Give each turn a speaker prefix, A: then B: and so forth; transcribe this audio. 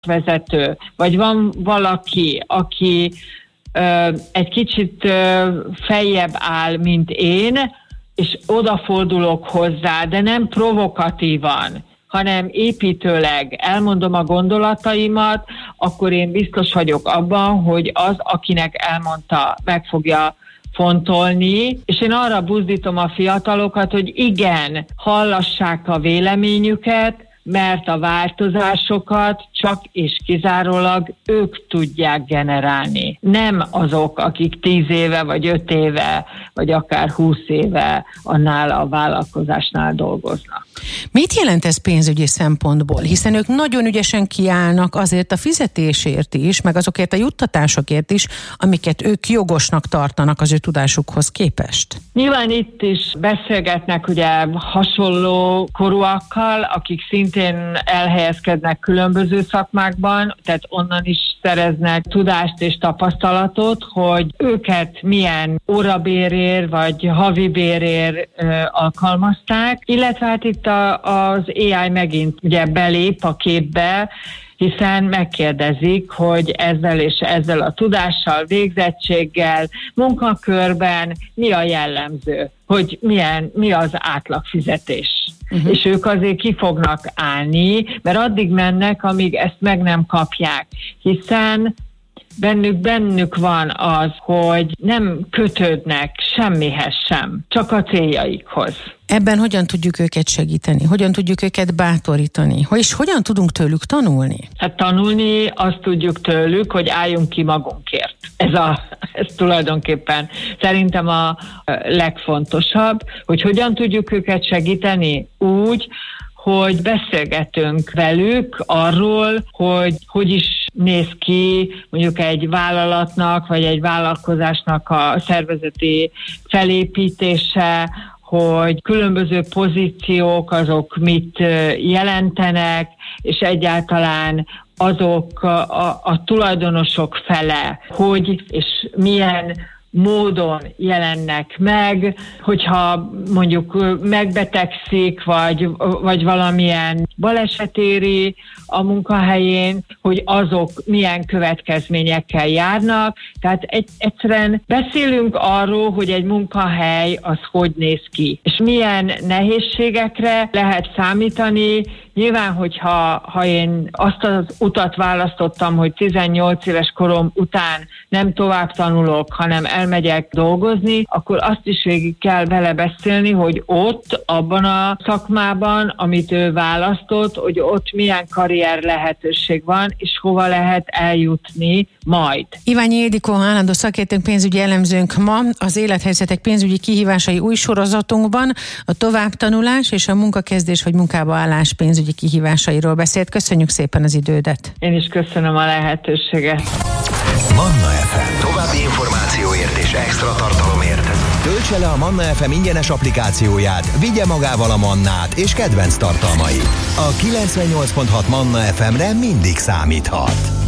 A: vezető, vagy van valaki, aki egy kicsit feljebb áll, mint én, és odafordulok hozzá, de nem provokatívan, hanem építőleg elmondom a gondolataimat, akkor én biztos vagyok abban, hogy az, akinek elmondta, meg fogja fontolni, és én arra buzdítom a fiatalokat, hogy igen, hallassák a véleményüket, mert a változásokat csak és kizárólag ők tudják generálni. Nem azok, akik 10 éve, vagy 5 éve, vagy akár 20 éve annál a vállalkozásnál dolgoznak.
B: Mit jelent ez pénzügyi szempontból? Hiszen ők nagyon ügyesen kiállnak azért a fizetésért is, meg azokért a juttatásokért is, amiket ők jogosnak tartanak az ő tudásukhoz képest.
A: Nyilván itt is beszélgetnek ugye hasonló korúakkal, akik szintén elhelyezkednek különböző szakmákban, tehát onnan is szereznek tudást és tapasztalatot, hogy őket milyen órabérért vagy havi bérért alkalmazták, illetve hát itt az AI megint ugye belép a képbe, hiszen megkérdezik, hogy ezzel a tudással, végzettséggel, munkakörben mi a jellemző, hogy mi az átlagfizetés. És ők azért ki fognak állni, mert addig mennek, amíg ezt meg nem kapják, hiszen bennük van az, hogy nem kötődnek semmihez sem, csak a céljaikhoz.
B: Ebben hogyan tudjuk őket segíteni? Hogyan tudjuk őket bátorítani? És hogyan tudunk tőlük tanulni?
A: Hát tanulni azt tudjuk tőlük, hogy álljunk ki magunkért. Ez tulajdonképpen szerintem a legfontosabb, hogy hogyan tudjuk őket segíteni úgy, hogy beszélgetünk velük arról, hogy is néz ki mondjuk egy vállalatnak, vagy egy vállalkozásnak a szervezeti felépítése, hogy különböző pozíciók azok mit jelentenek, és egyáltalán azok a tulajdonosok fele, hogy és milyen módon jelennek meg, hogyha mondjuk megbetegszik, vagy valamilyen baleset éri a munkahelyén, hogy azok milyen következményekkel járnak. Tehát egyszerűen beszélünk arról, hogy egy munkahely az hogy néz ki, és milyen nehézségekre lehet számítani. Nyilván, hogyha én azt az utat választottam, hogy 18 éves korom után nem tovább tanulok, hanem elmegyek dolgozni, akkor azt is végig kell vele beszélni, hogy ott, abban a szakmában, amit ő választott, hogy ott milyen karrier lehetőség van, és hova lehet eljutni majd.
B: Iványi Ildikó, állandó szakértőnk, pénzügyi elemzőnk ma az élethelyzetek pénzügyi kihívásai új sorozatunkban a továbbtanulás és a munkakezdés vagy munkába állás pénzügyi kihívásairól beszélt. Köszönjük szépen az idődet.
A: Én is köszönöm a lehetőséget.
C: Manna FM. További információért és extra tartalomért töltse le a Manna FM ingyenes applikációját, vigye magával a Mannát és kedvenc tartalmait. A 98.6 Manna FM-re mindig számíthat.